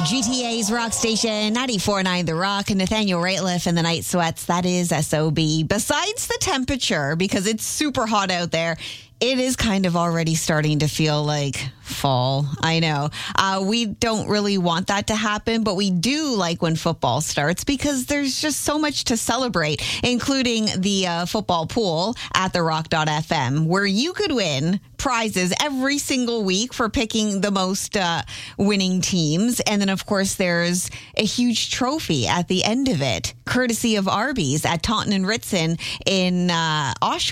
GTA's Rock Station, 94.9 The Rock, and Nathaniel Rateliff and the Night Sweats. That is SOB. Besides the temperature, because it's super hot out there, it is kind of already starting to feel like fall. I know. We don't really want that to happen, but we do like when football starts because there's just so much to celebrate, including the football pool at the rock.fm, where you could win prizes every single week for picking the most winning teams. And then, of course, there's a huge trophy at the end of it, courtesy of Arby's at Taunton and Ritson in Oshawa.